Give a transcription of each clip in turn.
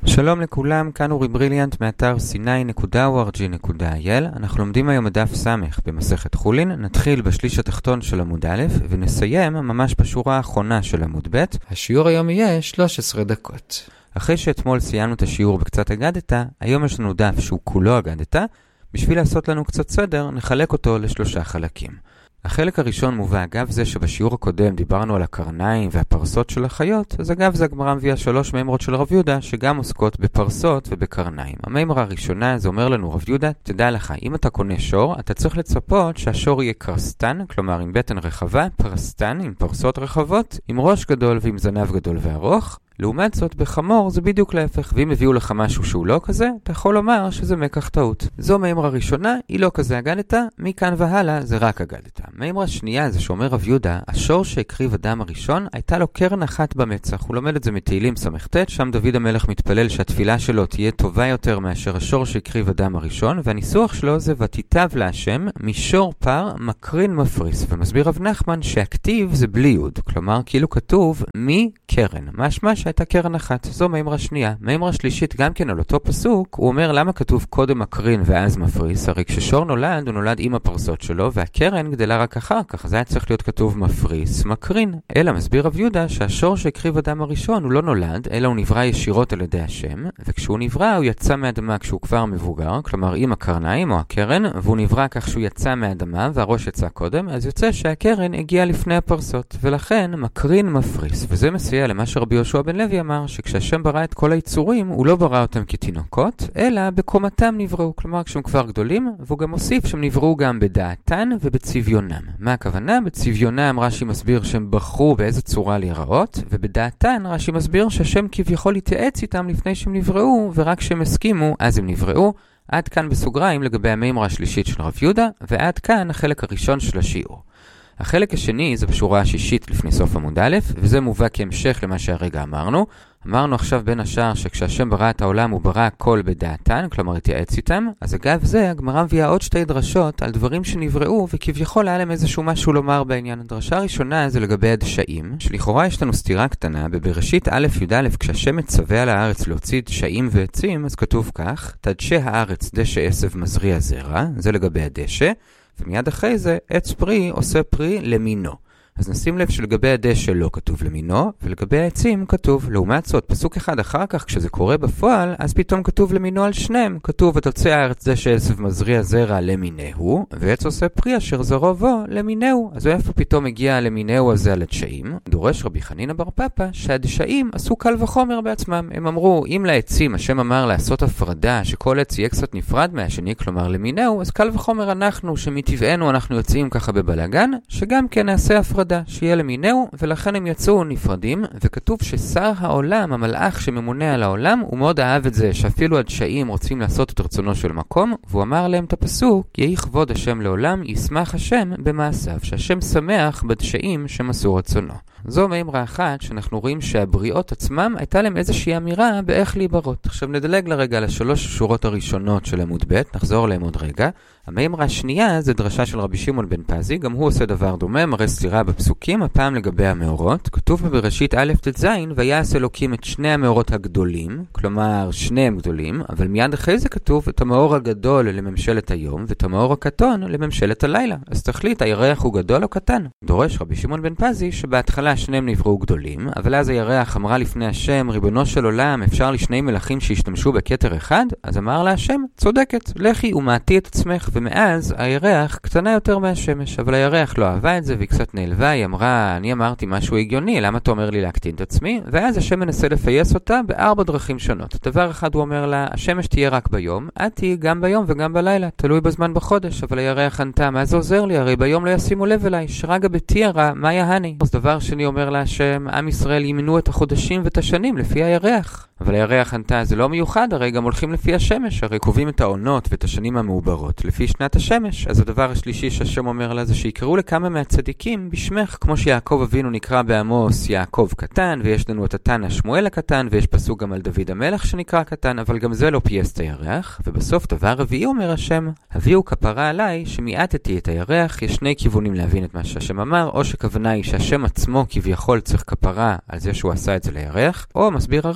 שלום לכולם, כאן אורי בריליאנט מאתר sinai.org.il. אנחנו לומדים היום הדף סמך במסכת חולין. נתחיל בשליש התחתון של עמוד א' ונסיים ממש בשורה האחרונה של עמוד ב'. השיעור היום יהיה 13 דקות. אחרי שאתמול סיימנו את השיעור בקצת אגדתה, היום יש לנו דף שהוא כולו אגדתה. בשביל לעשות לנו קצת סדר, נחלק אותו לשלושה חלקים. החלק הראשון מובא אגב זה שבשיעור הקודם דיברנו על הקרניים והפרסות של החיות, אז אגב זה הגמרא מביאה 3 מימרות של רב יהודה שגם עוסקות בפרסות ובקרניים. המימרה הראשונה זה אומר לנו רב יהודה, תדע לך, אם אתה קונה שור, אתה צריך לצפות שהשור יהיה קרסטן, כלומר עם בטן רחבה, פרסטן עם פרסות רחבות, עם ראש גדול ועם זנב גדול וארוך. לעומת זאת, בחמור זה בדיוק להפך, ואם הביאו לך משהו שהוא לא כזה, אתה יכול לומר שזה מקח טעות. זו מימרה ראשונה, היא לא כזה אגדתה, מכאן והלאה זה רק אגדתה. מימרה שנייה זה שאומר רב יהודה, השור שהקריב אדם הראשון, הייתה לו קרן אחת במצח. הוא לומד את זה מתהילים ס"ט, שם דוד המלך מתפלל שהתפילה שלו תהיה טובה יותר מאשר השור שהקריב אדם הראשון, והניסוח שלו זה ותיטב להשם, משור פר מקרין מפריס. ומסביר רב נחמן שהכתיב זה בלי יוד, כלומר כאילו כתוב מקרן, משמע שהייתה קרן אחת. זו מימרה שנייה. מימרה שלישית גם כן על אותו פסוק, הוא אומר למה כתוב קודם מקרין ואז מפריס, הרי כששור נולד, הוא נולד עם הפרסות שלו, והקרן גדלה רק אחר כך, זה היה צריך להיות כתוב מפריס, מקרין. אלא מסביר רב יהודה שהשור שהקריב אדם הראשון הוא לא נולד, אלא הוא נברא ישירות על ידי השם, וכשהוא נברא הוא יצא מהאדמה כשהוא כבר מבוגר, כלומר עם הקרניים או הקרן, והוא נברא כך שהוא יצא מהאדמה והראש יצא קודם, אז יוצא שהקרן הגיעה לפני הפרסות, ולכן מקרין מפריס. וזה מסייע למה שרבי יהושע בן לוי אמר שכשהשם ברא את כל היצורים, הוא לא ברא אותם כתינוקות, אלא בקומתם נבראו, כלומר כשהם כבר גדולים, והוא גם מוסיף שהם נבראו גם בדעתן ובצביונם. מה הכוונה? בצביונם רש"י מסביר שהם בחרו באיזה צורה להיראות, ובדעתן רש"י מסביר שהשם כביכול התייעץ איתם לפני שהם נבראו, ורק כשהם הסכימו, אז הם נבראו. עד כאן בסוגריים לגבי המימרה השלישית של רב יהודה, ועד כאן החלק הראשון של השיעור. החלק השני זה בשורה השישית לפני סוף עמוד א', וזה מובא כהמשך למה שהרגע אמרנו. אמרנו עכשיו בין השאר שכשהשם ברא את העולם הוא ברא הכל בדעתן, כלומר התייעץ איתם. אז אגב זה הגמרא מביאה עוד 2 דרשות על דברים שנבראו וכביכול היה להם איזשהו משהו לומר בעניין. הדרשה הראשונה זה לגבי הדשאים, שלכאורה יש לנו סתירה קטנה. בבראשית א' י"א כשהשם מצווה על הארץ להוציא דשאים ועצים, אז כתוב כך, תדשה הארץ דשא עשב מזריע זרע, זה לגבי הדשא, ומיד אחרי זה עץ פרי עושה פרי למינו. אז נשים לב שלגבי הדשא לא כתוב למינו, ולגבי העצים כתוב. לעומת זאת, פסוק אחד אחר כך, כשזה קורה בפועל, אז פתאום כתוב למינו על שניהם. כתוב, ותוצא הארץ דשא עשב מזריע זרע למינהו, ועץ עושה פרי אשר זרעו בו למינהו. אז איפה פתאום הגיע למינהו הזה על הדשאים? דורש רבי חנינא בר פפא שהדשאים עשו קל וחומר בעצמם. הם אמרו, אם לעצים השם אמר לעשות הפרדה, שכל עץ יהיה קצת נפרד מהשני, כלומר למינהו, אז קל וחומר אנחנו, שמטבענו אנחנו יוצאים ככה בבלגן, שגם כן נעשה הפרדה. שיהיה למינהו, ולכן הם יצאו נפרדים, וכתוב ששר העולם, המלאך שממונה על העולם, הוא מאוד אהב את זה, שאפילו הדשאים רוצים לעשות את רצונו של מקום, והוא אמר להם את הפסוק, יהי כבוד השם לעולם, ישמח השם במעשיו, שהשם שמח בדשאים שמסו רצונו. זו מימרה אחת שאנחנו רואים שהבריאות עצמם הייתה להם איזושהי אמירה באיך להיברות. עכשיו נדלג לרגע ל3 שורות הראשונות של עמוד ב', נחזור להם עוד רגע. המימרה השנייה זה דרשה של רבי שמעון בן פזי, גם הוא עושה דבר דומה, מראה סתירה בפסוקים, הפעם לגבי המאורות. כתוב בבראשית א' ט"ז, ויעש אלוקים את 2 המאורות הגדולים, כלומר 2 גדולים, אבל מיד אחרי זה כתוב את המאור הגדול לממשלת היום, ואת המאור הקטון לממשלת הלילה. אז תחליט, הירח הוא גדול או קטן? דורש רבי שמעון בן פזי שבהתחלה שניהם נבראו גדולים, אבל אז הירח אמרה לפני השם, ריבונו של עולם, אפשר לשני מלאכים שהשתמשו בכתר אחד? אז אמר לה השם, צודקת, לכי ומעטי את עצמך. ומאז הירח קטנה יותר מהשמש, אבל הירח לא אהבה את זה והיא קצת נעלבה. היא אמרה, אני אמרתי משהו הגיוני, למה אתה אומר לי להקטין את עצמי? ואז השם מנסה לפייס אותה ב4 דרכים שונות. דבר אחד הוא אומר לה, השמש תהיה רק ביום, את תהיי גם ביום וגם בלילה, תלוי בזמן בחודש. אבל הירח ענתה, מה זה עוזר לי? הרי ביום לא ישימו לב אליי, שרגע בתיארה, מה יהני? אז דבר שני אומר לה השם, עם ישראל ימנו את החודשים ואת השנים לפי הירח. אבל הירח ענתה, זה לא מיוחד, הרי גם הולכים לפי השמש, הרי קובעים את העונות ואת השנים המעוברות לפי שנת השמש. אז הדבר השלישי שהשם אומר לה זה שיקראו לכמה מהצדיקים בשמך, כמו שיעקב אבינו נקרא בעמוס יעקב קטן, ויש לנו את התנא שמואל הקטן, ויש פסוק גם על דוד המלך שנקרא קטן, אבל גם זה לא פייס את הירח. ובסוף דבר רביעי אומר השם, הביאו כפרה עליי שמיעטתי את הירח. יש 2 כיוונים להבין את מה שהשם אמר, או שכוונה היא שהשם עצמו כביכול צריך כפרה על זה שהוא עשה את זה לירח, או מסביר הריף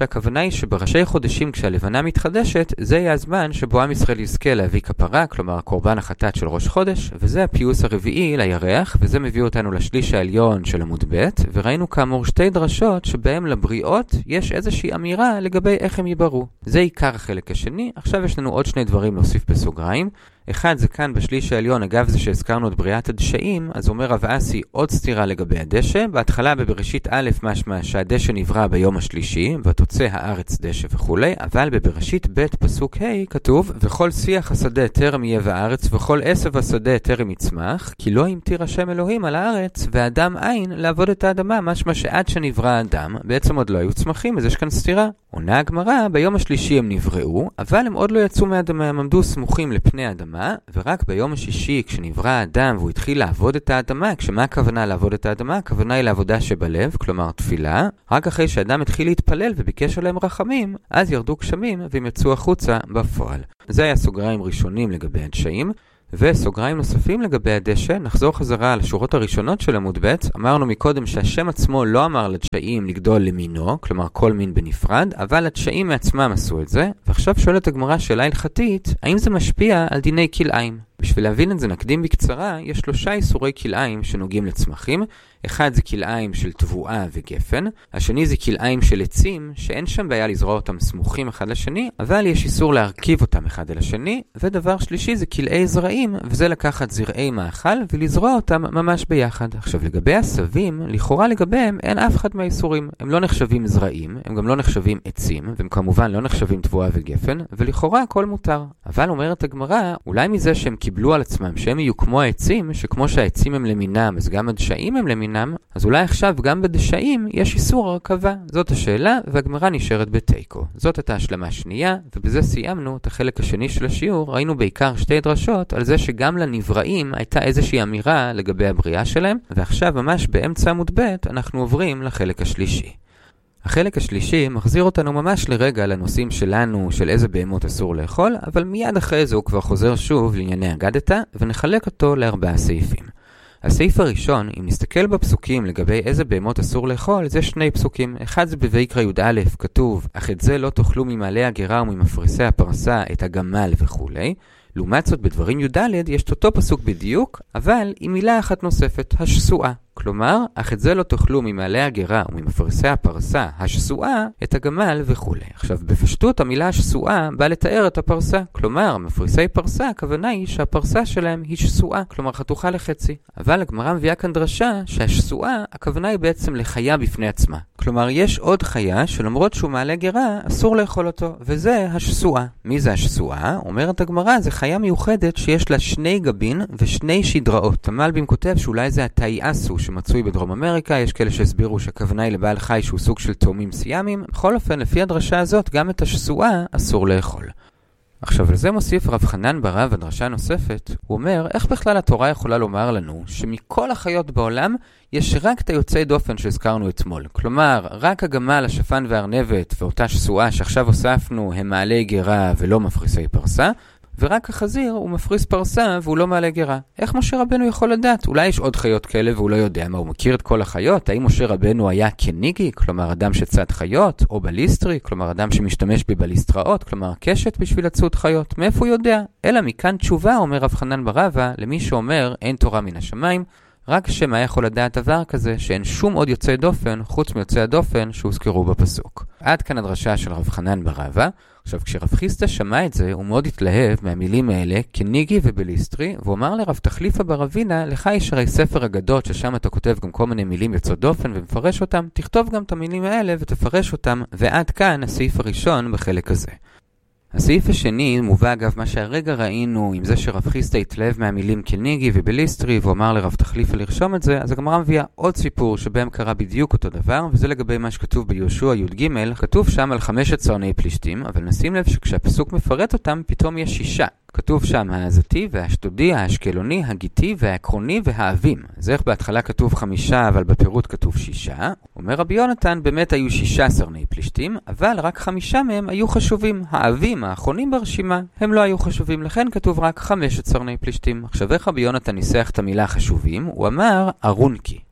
שהכוונה היא שבראשי חודשים כשהלבנה מתחדשת, זה יהיה הזמן שבו עם ישראל יזכה להביא כפרה, כלומר קורבן החטאת של ראש חודש, וזה הפיוס הרביעי לירח, וזה מביא אותנו לשליש העליון של עמוד ב', וראינו כאמור שתי דרשות שבהם לבריאות יש איזושהי אמירה לגבי איך הם ייבראו. זה עיקר החלק השני. עכשיו יש לנו עוד שני דברים להוסיף בסוגריים. אחד זה כאן בשליש העליון, אגב זה שהזכרנו את בריאת הדשאים, אז אומר רב אסי עוד סתירה לגבי הדשא. בהתחלה בבראשית א' משמע שהדשא נברא ביום השלישי, ותוצא הארץ דשא וכו', אבל בבראשית ב' פסוק ה' כתוב, וכל שיח השדה טרם יהיה בארץ, וכל עשב השדה טרם יצמח, כי לא המטיר השם אלוהים על הארץ, והאדם אין לעבוד את האדמה, משמע שעד שנברא האדם, בעצם עוד לא היו צמחים, אז יש כאן סתירה. עונה הגמרא, ביום השלישי הם נבראו, אבל הם עוד לא יצאו מהאדמה, הם עמדו סמוכים לפני האדמה, ורק ביום השישי כשנברא האדם והוא התחיל לעבוד את האדמה, כשמה הכוונה לעבוד את האדמה? הכוונה היא לעבודה שבלב, כלומר תפילה. רק אחרי שהאדם התחיל להתפלל וביקש עליהם רחמים, אז ירדו גשמים והם יצאו החוצה בפועל. זה היה סוגריים ראשונים לגבי הדשאים. וסוגריים נוספים לגבי הדשא, נחזור חזרה על השורות הראשונות של עמוד ב'. אמרנו מקודם שהשם עצמו לא אמר לדשאים לגדול למינו, כלומר כל מין בנפרד, אבל הדשאים מעצמם עשו את זה. ועכשיו שואלת הגמרא שאלה הלכתית, האם זה משפיע על דיני כלאיים? בשביל להבין את זה נקדים בקצרה, יש 3 איסורי כלאיים שנוגעים לצמחים. אחד זה כלאיים של תבואה וגפן, השני זה כלאיים של עצים, שאין שם בעיה לזרוע אותם סמוכים אחד לשני, אבל יש איסור להרכיב אותם אחד אל השני, ודבר שלישי זה כלאי זרעים, וזה לקחת זרעי מאכל ולזרוע אותם ממש ביחד. עכשיו לגבי עשבים, לכאורה לגביהם אין אף אחד מהאיסורים, הם לא נחשבים זרעים, הם גם לא נחשבים עצים, והם כמובן לא נחשבים תבואה וגפן, ולכאורה הכל מותר. אבל אומרת הגמרא, אולי מזה שהם קיבלו על עצמם שהם יהיו כמו העצים, שכמו שהעצים הם למינם, אז גם הדשאים הם למינם, אז אולי עכשיו גם בדשאים יש איסור הרכבה. זאת השאלה, והגמרא נשארת בתיקו. זאת הייתה השלמה שנייה, ובזה סיימנו את החלק השני של השיעור. ראינו בעיקר שתי דרשות על זה שגם לנבראים הייתה איזושהי אמירה לגבי הבריאה שלהם, ועכשיו ממש באמצע עמוד ב' אנחנו עוברים לחלק השלישי. החלק השלישי מחזיר אותנו ממש לרגע לנושאים שלנו, של איזה בהמות אסור לאכול, אבל מיד אחרי זה הוא כבר חוזר שוב לענייני אגדתא, ונחלק אותו ל4 סעיפים. הסעיף הראשון, אם נסתכל בפסוקים לגבי איזה בהמות אסור לאכול, זה 2 פסוקים. אחד זה בויקרא י"א, כתוב, אך את זה לא תאכלו ממעלה הגרה וממפרסי הפרסה, את הגמל וכו'. לעומת זאת בדברים י"ד יש אותו פסוק בדיוק, אבל עם מילה אחת נוספת, השסועה. כלומר, אך את זה לא תאכלו ממעלה הגרה וממפרסי הפרסה, השסועה, את הגמל וכו'. עכשיו, בפשטות המילה השסועה באה לתאר את הפרסה. כלומר, מפרסי פרסה, הכוונה היא שהפרסה שלהם היא שסועה, כלומר חתוכה לחצי. אבל הגמרא מביאה כאן דרשה שהשסועה, הכוונה היא בעצם לחיה בפני עצמה. כלומר, יש עוד חיה שלמרות שהוא מעלה גרה, אסור לאכול אותו, וזה השסועה. מי זה השסועה? אומרת הגמרא, זה חיה מיוחדת שיש לה 2 גבין ו2 שדראות. המלבים כותב שאולי זה התאיאסו שמצוי בדרום אמריקה, יש כאלה שהסבירו שהכוונה היא לבעל חי שהוא סוג של תאומים סיאמיים. בכל אופן, לפי הדרשה הזאת, גם את השסועה אסור לאכול. עכשיו, לזה מוסיף רב חנן ברב הדרשה נוספת. הוא אומר, איך בכלל התורה יכולה לומר לנו שמכל החיות בעולם יש רק את היוצאי דופן שהזכרנו אתמול. כלומר, רק הגמל, השפן והארנבת ואותה שסועה שעכשיו הוספנו הם מעלי גרה ולא מפריסי פרסה, ורק החזיר הוא מפריס פרסה והוא לא מעלה גרה. איך משה רבנו יכול לדעת? אולי יש עוד חיות כאלה והוא לא יודע מה, הוא מכיר את כל החיות? האם משה רבנו היה קניגי, כלומר אדם שצד חיות, או בליסטרי, כלומר אדם שמשתמש בבליסטראות, כלומר קשת בשביל לצוד חיות? מאיפה הוא יודע? אלא מכאן תשובה, אומר רב חנן ברבא, למי שאומר אין תורה מן השמיים, רק השם היה יכול לדעת דבר כזה שאין שום עוד יוצאי דופן חוץ מיוצאי הדופן שהוזכרו בפסוק. עד כאן הדרשה של רב חנן ברבא. עכשיו, כשרב חיסדא שמע את זה, הוא מאוד התלהב מהמילים האלה, קניגי ובליסטרי, והוא אמר לרב תחליפא בר אבינה, לך יש הרי ספר אגדות ששם אתה כותב גם כל מיני מילים יוצאות דופן ומפרש אותם, תכתוב גם את המילים האלה ותפרש אותם, ועד כאן הסעיף הראשון בחלק הזה. הסעיף השני מובא אגב מה שהרגע ראינו עם זה שרב חיסדא התלהב מהמילים קניגי ובליסטרי והוא אמר לרב תחליפא לרשום את זה, אז הגמרא מביאה עוד סיפור שבהם קרה בדיוק אותו דבר, וזה לגבי מה שכתוב ביהושע י"ג. כתוב שם על 5 צועני פלישתים, אבל נשים לב שכשהפסוק מפרט אותם פתאום יש 6. כתוב שם העזתי והאשדודי, האשקלוני, הגיתי והעקרוני והאבים. אז איך בהתחלה כתוב 5 אבל בפירוט כתוב 6? אומר רבי יונתן, באמת היו 6 צועני פלישתים, אבל רק 5 מהם היו חשובים. האבים, האחרונים ברשימה, הם לא היו חשובים, לכן כתוב רק 5 צועני פלישתים. עכשיו איך רבי יונתן ניסח את המילה חשובים? הוא אמר ארונקי.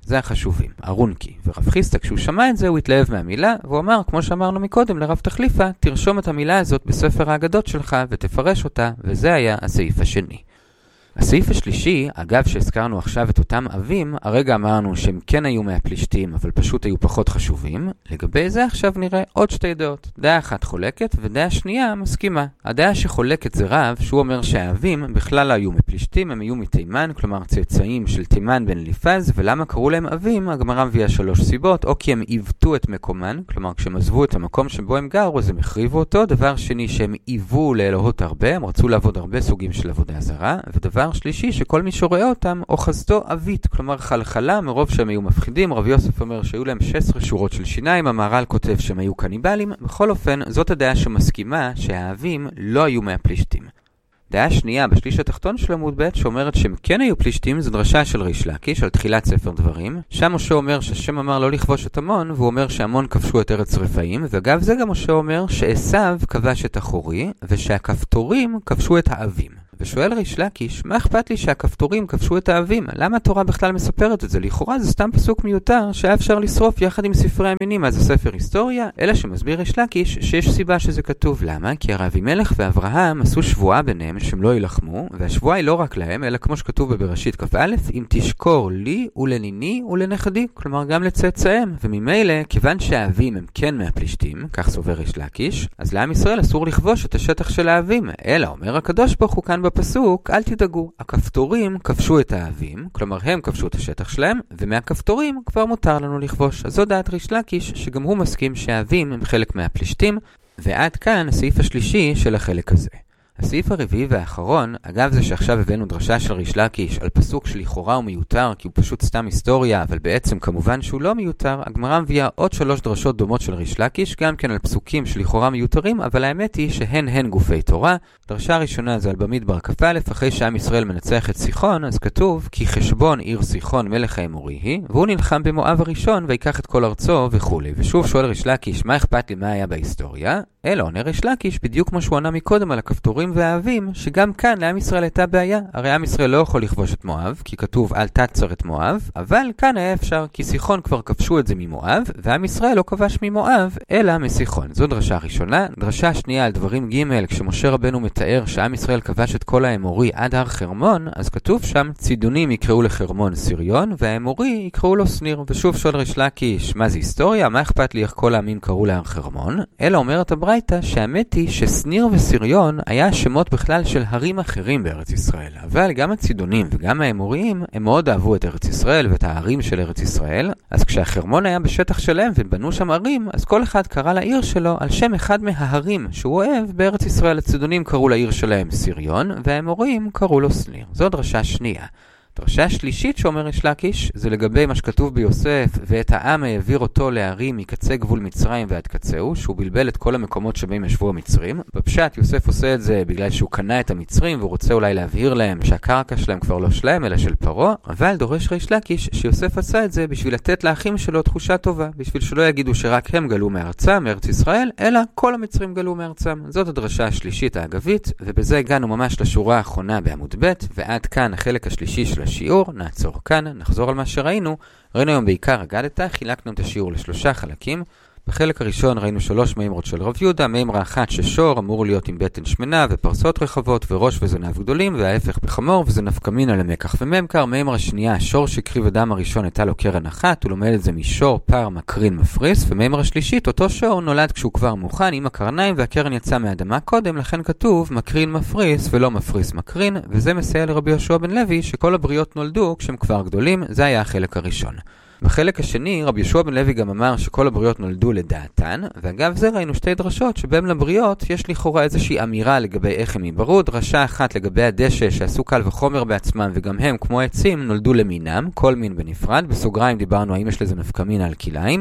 זה החשובים, ארונקי. ורב חיסדא, כשהוא שמע את זה, הוא התלהב מהמילה, והוא אמר, כמו שאמרנו מקודם לרב תחליפה, תרשום את המילה הזאת בספר האגדות שלך ותפרש אותה, וזה היה הסעיף השני. הסעיף השלישי, אגב שהזכרנו עכשיו את אותם אבים, הרגע אמרנו שהם כן היו מהפלישתים, אבל פשוט היו פחות חשובים. לגבי זה עכשיו נראה עוד שתי דעות. דעה אחת חולקת ודעה שנייה מסכימה. הדעה שחולקת זה רב, שהוא אומר שהאבים בכלל לא היו מפלישתים, הם היו מתימן, כלומר צאצאים של תימן בן אליפז, ולמה קראו להם אבים? הגמרא מביאה 3 סיבות, או כי הם עיוותו את מקומן, כלומר כשהם עזבו את המקום שבו הם גרו, אז הם החריבו אותו. דבר שני, שהם עיוו לאלוהות הרבה, הם רצו לעבוד הרבה סוגים של עבודה זרה. ודבר שלישי, שכל מי שרואה אותם אוחזתו אבית, כלומר חלחלה מרוב שהם היו מפחידים. רב יוסף אומר שהיו להם 16 שורות של שיניים, המהר"ל כותב שהם היו קניבלים. בכל אופן, זאת הדעה שמסכימה שהאבים לא היו מהפלישתים. דעה שנייה בשליש התחתון של עמוד ב' שאומרת שהם כן היו פלישתים, זו דרשה של ריש לקיש על תחילת ספר דברים. שם משה אומר שהשם אמר לא לכבוש את עמון, והוא אומר שעמון כבשו את ארץ רפאים, ואגב זה גם משה אומר שעשיו כבש את החורי, ושהכפתורים כבשו את האבים. ושואל ריש לקיש, מה אכפת לי שהכפתורים כבשו את האבים? למה התורה בכלל מספרת את זה? לכאורה זה סתם פסוק מיותר שהיה אפשר לשרוף יחד עם ספרי המינים, אז זה ספר היסטוריה, אלא שמסביר ריש לקיש שיש סיבה שזה כתוב. למה? כי הרב אבימלך ואברהם עשו שבועה ביניהם שהם לא ילחמו, והשבועה היא לא רק להם, אלא כמו שכתוב בבראשית כ"א, אם תשקור לי ולניני ולנכדי, כלומר גם לצאצאיהם. וממילא, כיוון שהאבים הם כן מהפלישתים, כך סובר ריש לקיש, אז לעם ישראל אסור לכבוש את השטח של האבים. אלא אומר הקדוש ברוך הוא כאן בפסוק, אל תדאגו, הכפתורים כבשו את האבים, כלומר הם כבשו את השטח שלהם, ומהכפתורים כבר מותר לנו לכבוש. אז זו דעת ריש לקיש, שגם הוא מסכים שהאבים הם חלק מהפלישתים, ועד כאן הסעיף השלישי של החלק הזה. הסעיף הרביעי והאחרון, אגב זה שעכשיו הבאנו דרשה של ריש לקיש על פסוק שלכאורה הוא מיותר, כי הוא פשוט סתם היסטוריה, אבל בעצם כמובן שהוא לא מיותר, הגמרא מביאה עוד 3 דרשות דומות של ריש לקיש, גם כן על פסוקים שלכאורה מיותרים, אבל האמת היא שהן גופי תורה. דרשה הראשונה זה על במדבר כ"א, אחרי שעם ישראל מנצח את סיחון, אז כתוב, כי חשבון עיר סיחון מלך האמורי היא, והוא נלחם במואב הראשון ויקח את כל ארצו וכו'. ושוב שואל ריש לקיש, מה אכפת לי מה היה בהיסטוריה? אלא עונה ריש לקיש בדיוק כמו שהוא ענה מקודם על הכפתורים והאבים, שגם כאן לעם ישראל הייתה בעיה. הרי עם ישראל לא יכול לכבוש את מואב, כי כתוב אל תצר את מואב, אבל כאן היה אפשר, כי סיחון כבר כבשו את זה ממואב, ועם ישראל לא כבש ממואב, אלא מסיחון. זו דרשה ראשונה. דרשה שנייה על דברים ג' כשמשה רבנו מתאר שעם ישראל כבש את כל האמורי עד הר חרמון, אז כתוב שם צידונים יקראו לחרמון סיריון, והאמורי יקראו לו שניר. ושוב שואל ריש לקיש, מה זה היסטוריה? מה אכפת לי איך כל העמים קראו להר חרמון? אלא אומרת הברייתא שהאמת היא שסניר וסיריון היה שמות בכלל של הרים אחרים בארץ ישראל. אבל גם הצידונים וגם האמוריים הם מאוד אהבו את ארץ ישראל ואת הערים של ארץ ישראל. אז כשהחרמון היה בשטח שלהם ובנו שם ערים, אז כל אחד קרא לעיר שלו על שם אחד מההרים שהוא אוהב בארץ ישראל. הצידונים קראו לעיר שלהם סיריון והאמוריים קראו לו שניר. זו דרשה שנייה. דרשה שלישית שאומר ריש לקיש זה לגבי מה שכתוב ביוסף, ואת העם העביר אותו להרים מקצה גבול מצרים ועד קצהו, שהוא בלבל את כל המקומות שבהם ישבו המצרים. בפשט יוסף עושה את זה בגלל שהוא קנה את המצרים והוא רוצה אולי להבהיר להם שהקרקע שלהם כבר לא שלהם אלא של פרעה, אבל דורש ריש לקיש שיוסף עשה את זה בשביל לתת לאחים שלו תחושה טובה, בשביל שלא יגידו שרק הם גלו מארצם, מארץ ישראל, אלא כל המצרים גלו מארצם. זאת הדרשה השלישית האגבית, ובזה הגענו ממש לשורה האחרונה בעמוד ב', ועד כאן החלק השלישי של השיעור. נעצור כאן, נחזור על מה שראינו. ראינו היום בעיקר אגדתא, חילקנו את השיעור ל3 חלקים. בחלק הראשון ראינו 3 מימרות של רב יהודה, מימרה אחת ששור אמור להיות עם בטן שמנה ופרסות רחבות וראש וזנב גדולים, וההפך בחמור וזה נפקא מינה למקח וממכר. מימרה שנייה, שור שהקריב אדם הראשון הייתה לו קרן אחת, הוא לומד את זה משור פר מקרין מפריס. ומימרה שלישית, אותו שור נולד כשהוא כבר מוכן עם הקרניים והקרן יצא מהאדמה קודם, לכן כתוב מקרין מפריס ולא מפריס מקרין, וזה מסייע לרבי יהושע בן לוי שכל הבריות נולדו כשהם כבר גדולים. זה היה החלק הראשון. בחלק השני, רבי יהושע בן לוי גם אמר שכל הבריות נולדו לדעתן, ואגב זה ראינו 2 דרשות שבהם לבריות יש לכאורה איזושהי אמירה לגבי איך הם ייבראו. דרשה אחת לגבי הדשא שעשו קל וחומר בעצמם וגם הם כמו עצים נולדו למינם, כל מין בנפרד. בסוגריים דיברנו האם יש לזה נפקא מינה על כליים.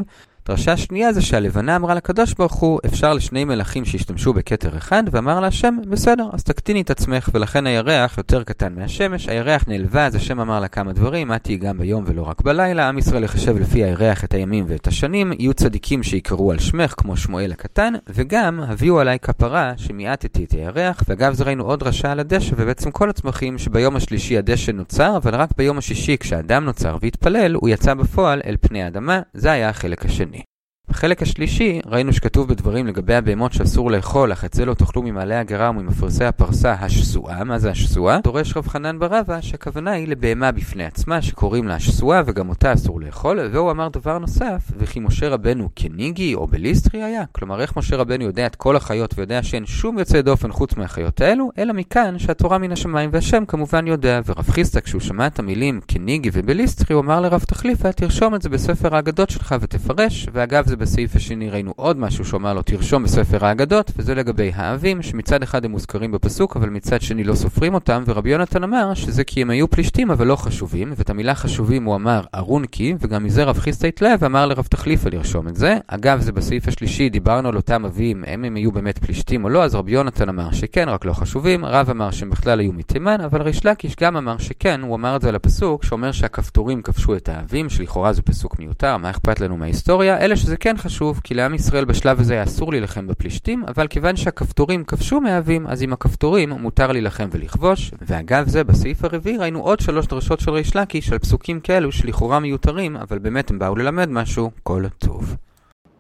דרשה שנייה זה שהלבנה אמרה לקדוש ברוך הוא, אפשר לשני מלכים שהשתמשו בכתר אחד, ואמר לה השם, בסדר, אז תקטיני את עצמך, ולכן הירח יותר קטן מהשמש, הירח נעלבה, אז השם אמר לה כמה דברים, את תהיי גם ביום ולא רק בלילה, עם ישראל יחשב לפי הירח את הימים ואת השנים, יהיו צדיקים שיקראו על שמך כמו שמואל הקטן, וגם הביאו עליי כפרה שמיעטתי את הירח, ואגב זה ראינו עוד דרשה על הדשא, ובעצם כל הצמחים שביום השלישי הדשא נוצר, אבל רק ביום השישי כשאדם נוצר והתפלל, הוא יצא בפועל אל פני האדמה, זה היה החלק השני. בחלק השלישי ראינו שכתוב בדברים לגבי הבהמות שאסור לאכול, אך את זה לא תאכלו ממעלה הגרה וממפרסי הפרסה השסועה. מה זה השסועה? דורש רב חנן ברבא שהכוונה היא לבהמה בפני עצמה שקוראים לה השסועה וגם אותה אסור לאכול, והוא אמר דבר נוסף, וכי משה רבנו כניגי או בליסטרי היה, כלומר איך משה רבנו יודע את כל החיות ויודע שאין שום יוצא דופן חוץ מהחיות האלו, אלא מכאן שהתורה מן השמיים והשם כמובן יודע. ורב חיסדא כשהוא שמע את המילים כניגי ובליסטרי הוא אמר לרב תחליפה, תרשום את זה בספר האגדות שלך ותפרש. ואגב זה בסעיף השני ראינו עוד משהו שאומר לו תרשום בספר האגדות, וזה לגבי האבים שמצד אחד הם מוזכרים בפסוק אבל מצד שני לא סופרים אותם, ורבי יונתן אמר שזה כי הם היו פלישתים אבל לא חשובים, ואת המילה חשובים הוא אמר ארונקי, וגם מזה רב חיסדא התלהב ואמר לרב תחליפה לרשום את זה. אגב זה בסעיף השלישי דיברנו על אותם אבים, הם היו באמת פלישתים או לא, אז רבי יונתן אמר שכן רק לא חשובים, רב אמר שהם בכלל היו מתימן, אבל ריש לקיש גם אמר שכן, הוא אמר את זה על הפסוק שאומר שהכפתורים כבשו את האבים, שלכאורה זה פסוק מיותר, מה אכפת לנו מההיסטוריה, אלא שזה כן חשוב, כי לעם ישראל בשלב הזה היה אסור להילחם בפלישתים, אבל כיוון שהכפתורים כבשו מהאבים, אז עם הכפתורים מותר להילחם ולכבוש. ואגב זה, בסעיף הרביעי ראינו עוד 3 דרשות של ריש לקיש על פסוקים כאלו שלכאורה מיותרים, אבל באמת הם באו ללמד משהו. כל טוב.